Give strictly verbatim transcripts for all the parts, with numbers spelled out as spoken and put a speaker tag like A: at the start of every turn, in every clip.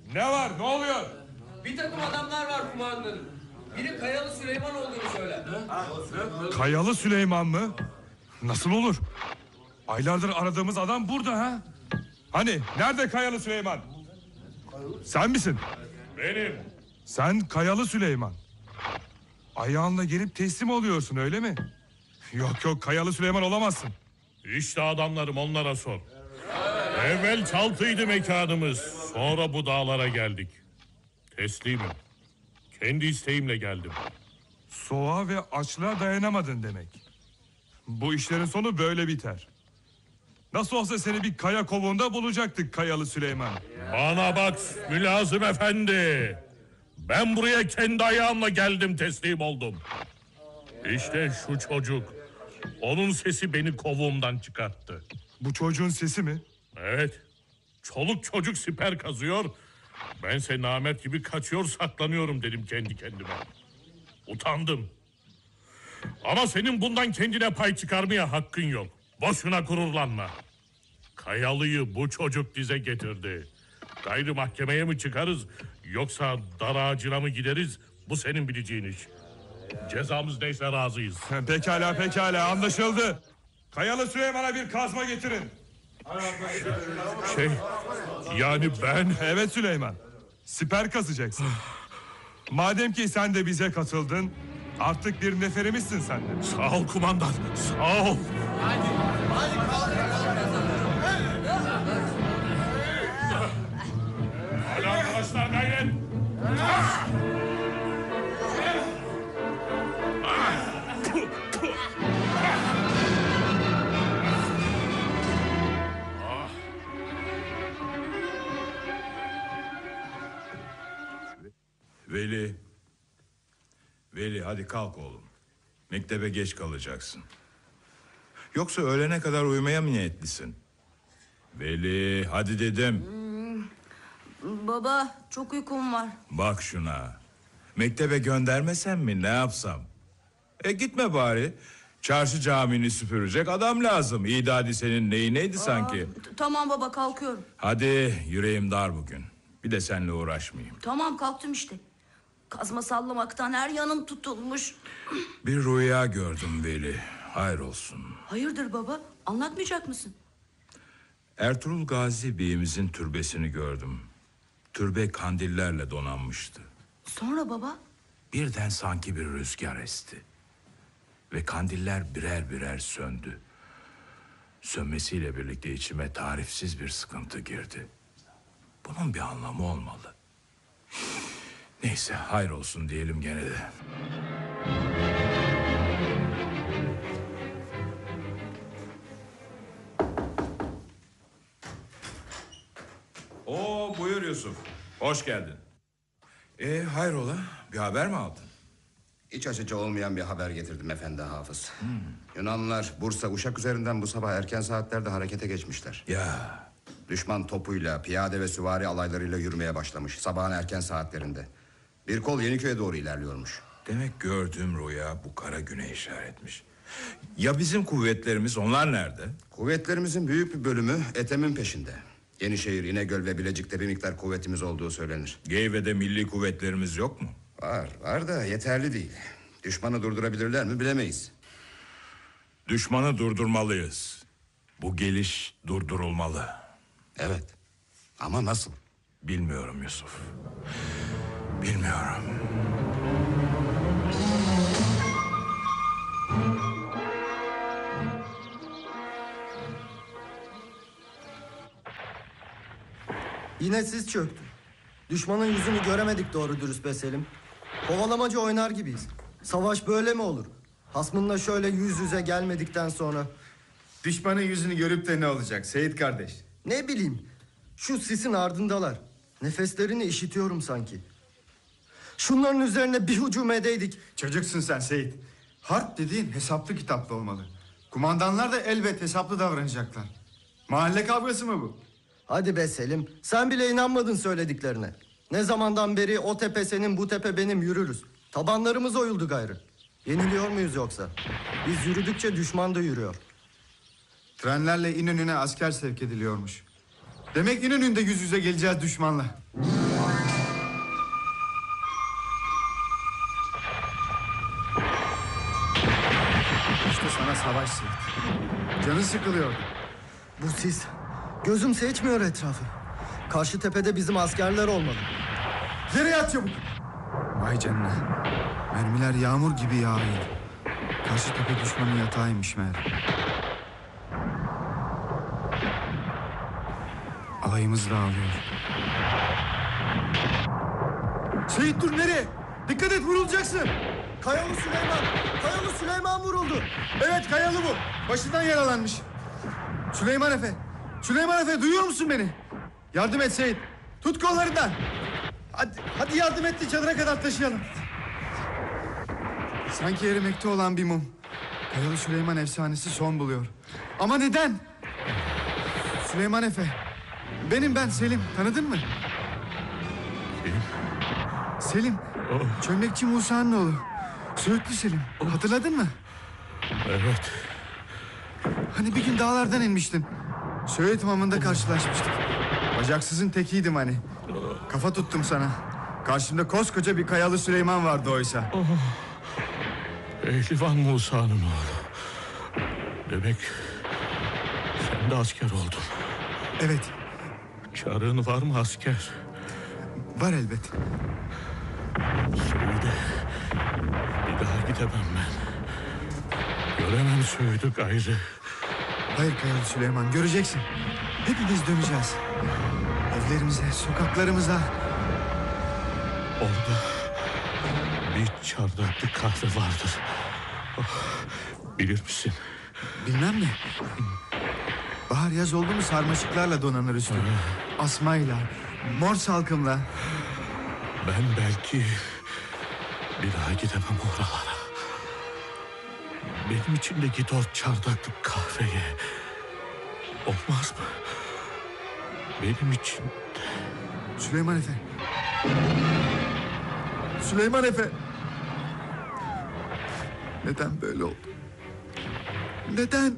A: Ne var, ne oluyor?
B: Bir takım adamlar var kumandanım. Biri Kayalı Süleyman olduğunu söyler.
A: Kayalı Süleyman mı? Nasıl olur? Aylardır aradığımız adam burada ha? Hani nerede Kayalı Süleyman? Sen misin?
C: Benim.
A: Sen Kayalı Süleyman. Ayağınla gelip teslim oluyorsun öyle mi? Yok yok, Kayalı Süleyman olamazsın.
C: İşte adamlarım, onlara sor. Evvel Çaltı'ydı mekanımız. Sonra bu dağlara geldik. Teslimim. Kendi isteğimle geldim.
A: Soğuğa ve açlığa dayanamadın demek. Bu işlerin sonu böyle biter. Nasıl olsa seni bir kaya kovuğunda bulacaktık Kayalı Süleyman.
C: Bana bak Mülazım Efendi. Ben buraya kendi ayağımla geldim, teslim oldum. İşte şu çocuk. Onun sesi beni kovuğumdan çıkarttı.
A: Bu çocuğun sesi mi?
C: Evet. Çoluk çocuk siper kazıyor. Bense namert gibi kaçıyor, saklanıyorum dedim kendi kendime. Utandım. Ama senin bundan kendine pay çıkarmaya hakkın yok. Boşuna gururlanma. Kayalı'yı bu çocuk dize getirdi. Gayrı mahkemeye mi çıkarız, yoksa dar ağacına mı gideriz? Bu senin bileceğin iş. Cezamız neyse razıyız.
A: Pekala pekala, anlaşıldı. Kayalı Süleyman'a bir kazma getirin.
C: Şey, yani ben...
A: Evet Süleyman, siper kazacaksın. Madem ki sen de bize katıldın, artık bir neferimizsin sen de.
C: Sağ ol kumandan, sağ ol.
B: Hadi, hadi kaldır.
C: Hadi arkadaşlar, gayret.
D: Veli. Veli hadi kalk oğlum. Mektebe geç kalacaksın. Yoksa öğlene kadar uyumaya mı niyetlisin? Veli hadi dedim.
E: Hmm, baba çok uykum var.
D: Bak şuna. Mektebe göndermesem mi, ne yapsam? E gitme bari. Çarşı camini süpürecek adam lazım. İdadi senin neyi neydi Aa, sanki?
E: T- tamam baba, kalkıyorum.
D: Hadi, yüreğim dar bugün. Bir de seninle uğraşmayayım.
E: Tamam, kalktım işte. Kazma sallamaktan her yanım tutulmuş.
D: Bir rüya gördüm Veli. Hayır olsun.
E: Hayırdır baba? Anlatmayacak mısın?
D: Ertuğrul Gazi Bey'imizin türbesini gördüm. Türbe kandillerle donanmıştı.
E: Sonra baba?
D: Birden sanki bir rüzgar esti. Ve kandiller birer birer söndü. Sönmesiyle birlikte içime tarifsiz bir sıkıntı girdi. Bunun bir anlamı olmalı. Neyse, hayır olsun diyelim gene de. Oo, buyur Yusuf. Hoş geldin. Ee, hayrola? Bir haber mi aldın?
F: İç açıcı olmayan bir haber getirdim efendi Hafız. Hmm. Yunanlılar Bursa Uşak üzerinden bu sabah erken saatlerde harekete geçmişler.
D: Ya.
F: Düşman topuyla, piyade ve süvari alaylarıyla yürümeye başlamış sabahın erken saatlerinde. Bir kol Yeniköy'e doğru ilerliyormuş.
D: Demek gördüğüm rüya bu kara güne işaretmiş. Ya bizim kuvvetlerimiz, onlar nerede?
F: Kuvvetlerimizin büyük bir bölümü Ethem'in peşinde. Yenişehir, İnegöl ve Bilecik'te bir miktar kuvvetimiz olduğu söylenir.
D: Geyve'de milli kuvvetlerimiz yok mu?
F: Var, var da yeterli değil. Düşmanı durdurabilirler mi bilemeyiz.
D: Düşmanı durdurmalıyız. Bu geliş durdurulmalı.
F: Evet, ama nasıl?
D: Bilmiyorum Yusuf. Bilmiyorum.
G: Yine siz çöktü. Düşmanın yüzünü göremedik doğru dürüst be Selim. Kovalamacı oynar gibiyiz. Savaş böyle mi olur? Hasmınla şöyle yüz yüze gelmedikten sonra.
H: Düşmanın yüzünü görüp de ne olacak Seyit kardeş?
G: Ne bileyim. Şu sisin ardındalar. Nefeslerini işitiyorum sanki. Şunların üzerine bir hücum edeydik.
H: Çocuksun sen Seyit. Harp dediğin hesaplı kitaplı olmalı. Kumandanlar da elbet hesaplı davranacaklar. Mahalle kavgası mı bu?
G: Hadi be Selim. Sen bile inanmadın söylediklerine. Ne zamandan beri o tepe senin, bu tepe benim yürürüz. Tabanlarımız oyuldu gayrı. Yeniliyor muyuz yoksa? Biz yürüdükçe düşman da yürüyor.
H: Trenlerle İnönü'ne asker sevk ediliyormuş. Demek İnönü'nde yüz yüze geleceğiz düşmanla. savaş Seyit. Canı sıkılıyordu.
G: Bu sis. Gözüm seçmiyor etrafı. Karşı tepede bizim askerler olmalı.
H: Yere yat çabuk. Vay canına. Mermiler yağmur gibi yağıyor. Karşı tepe düşmanın yatağıymış meğer. Alayımız dağılıyor. Seyit dur, nereye? Dikkat et, vurulacaksın.
G: Kayalı Süleyman! Kayalı Süleyman vuruldu.
H: Evet, Kayalı bu. Başından yaralanmış. Süleyman Efe. Süleyman Efe, duyuyor musun beni? Yardım et Seyit. Tut kollarından. Hadi, hadi yardım et de çadıra kadar taşıyalım. Sanki erimekte olan bir mum. Kayalı Süleyman efsanesi son buluyor. Ama neden? Süleyman Efe. Benim ben Selim. Tanıdın mı?
C: Kim?
H: Selim.
C: Oh.
H: Çömlekçi Musa'nın oğlu. Söğütlü Selim. Hatırladın mı?
C: Evet.
H: Hani bir gün dağlardan inmiştin. Söğüt hamamında karşılaşmıştık. Bacaksızın tekiydim hani. Kafa tuttum sana. Karşımda koskoca bir Kayalı Süleyman vardı oysa.
C: Oh. Pehlivan Musa'nın oğlu. Demek sen de asker oldun.
H: Evet.
C: Çarığın var mı asker?
H: Var elbet.
C: Söğüde bir daha gidemem ben. Göremem Söğüdü gayrı.
H: Hayır Kayalı Süleyman, göreceksin. Hepimiz döneceğiz. Evlerimize, sokaklarımıza.
C: Orada bir çardaklı kahve vardır. Oh, bilir misin?
H: Bilmem mi? Bahar yaz oldu mu sarmaşıklarla donanır üstü. Asmayla, mor salkımla.
C: Ben belki bir daha gidemem oralara. Benim için de git o çardaklı kahveye. Olmaz mı? Benim için.
H: Süleyman Efe. Süleyman Efe. Neden böyle oldu? Neden?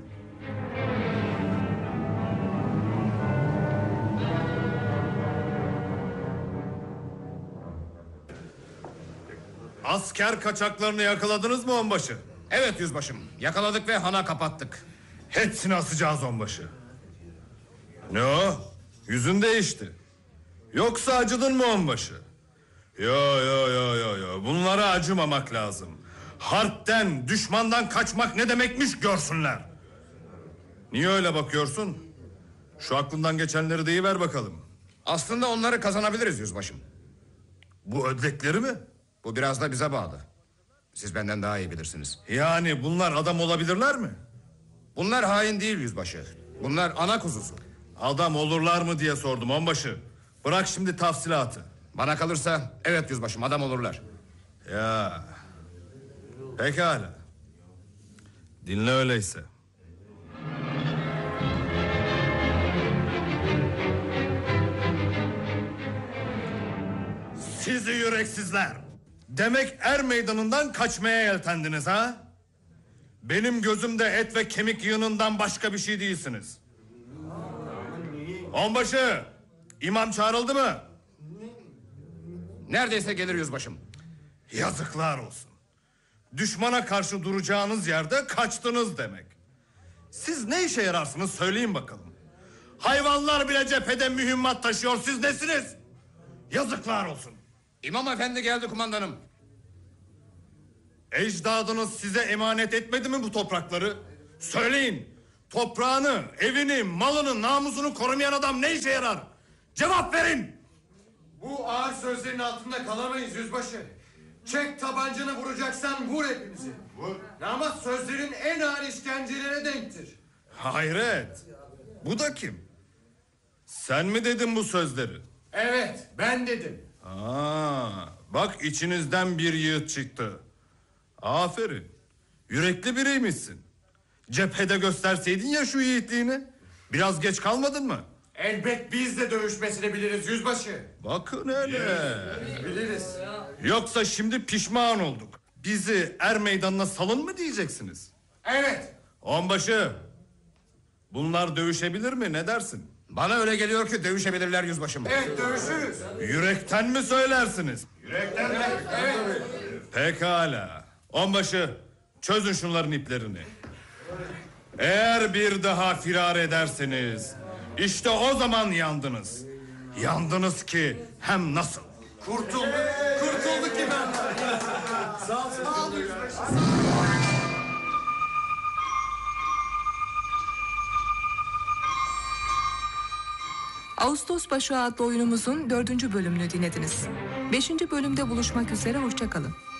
I: Asker kaçaklarını yakaladınız mı onbaşı?
F: Evet yüzbaşım. Yakaladık ve hana kapattık.
I: Hepsini asacağız onbaşı. Ne o? Yüzün değişti. Yoksa acıdın mı onbaşı? Yo yo yo yo yo. Bunlara acımamak lazım. Harpten, düşmandan kaçmak ne demekmiş görsünler. Niye öyle bakıyorsun? Şu aklından geçenleri deyiver bakalım.
F: Aslında onları kazanabiliriz yüzbaşım.
I: Bu ödlekleri mi?
F: Bu biraz da bize bağlı. Siz benden daha iyi bilirsiniz.
I: Yani bunlar adam olabilirler mi?
F: Bunlar hain değil yüzbaşı. Bunlar ana kuzusu.
I: Adam olurlar mı diye sordum onbaşı. Bırak şimdi tafsilatı.
F: Bana kalırsa evet yüzbaşım, adam olurlar.
I: Ya. Pekala. Dinle öyleyse. Sizi yüreksizler. Demek er meydanından kaçmaya yeltendiniz ha? Benim gözümde et ve kemik yığınından başka bir şey değilsiniz. Onbaşı, imam çağrıldı mı?
F: Neredeyse gelir yüzbaşım.
I: Yazıklar olsun. Düşmana karşı duracağınız yerde kaçtınız demek. Siz ne işe yararsınız söyleyin bakalım. Hayvanlar bile cephede mühimmat taşıyor, siz nesiniz? Yazıklar olsun.
F: İmam efendi geldi kumandanım.
I: Ecdadınız size emanet etmedi mi bu toprakları? Söyleyin. Toprağını, evini, malını, namusunu korumayan adam ne işe yarar? Cevap verin.
J: Bu ağır sözlerin altında kalamayız yüzbaşı. Çek tabancanı, vuracaksan vur hepimizi. Vur. Ama sözlerin en ağır işkencelere denktir.
I: Hayret. Bu da kim? Sen mi dedin bu sözleri?
J: Evet, ben dedim.
I: Aa, bak içinizden bir yiğit çıktı. Aferin. Yürekli biriymişsin. Cephede gösterseydin ya şu yiğitliğini. Biraz geç kalmadın mı?
J: Elbet biz de dövüşmesini biliriz yüzbaşı.
I: Bakın öyle.
J: Biliriz.
I: Yoksa şimdi pişman olduk. Bizi er meydanına salın mı diyeceksiniz?
J: Evet.
I: Onbaşı. Bunlar dövüşebilir mi, ne dersin?
F: Bana öyle geliyor ki dövüşebilirler yüzbaşım.
J: Evet, dövüşürüz.
I: Yürekten mi söylersiniz?
J: Yürekten mi? Evet.
I: Pekala. Onbaşı, çözün şunların iplerini. Eğer bir daha firar ederseniz işte o zaman yandınız. Yandınız ki hem nasıl?
J: Kurtulduk, kurtulduk ki ben. Sağ ol, sağ ol yüzbaşı.
K: Ağustos Başı adlı oyunumuzun dördüncü bölümünü dinlediniz. Beşinci bölümde buluşmak üzere, hoşça kalın.